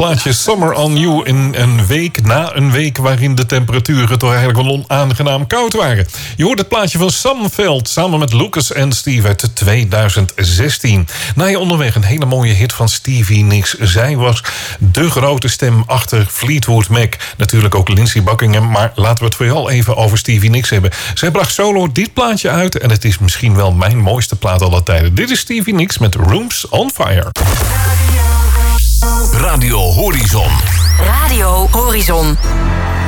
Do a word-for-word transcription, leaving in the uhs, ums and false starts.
plaatje Summer on You in een week na een week waarin de temperaturen toch eigenlijk wel onaangenaam koud waren. Je hoort het plaatje van Sam Veld samen met Lucas en Steve uit tweeduizend zestien. Na je onderweg een hele mooie hit van Stevie Nicks. Zij was de grote stem achter Fleetwood Mac. Natuurlijk ook Lindsey Buckingham, maar laten we het vooral even over Stevie Nicks hebben. Zij bracht solo dit plaatje uit en het is misschien wel mijn mooiste plaat aller tijden. Dit is Stevie Nicks met Rooms on Fire. Radio Horizon. Radio Horizon.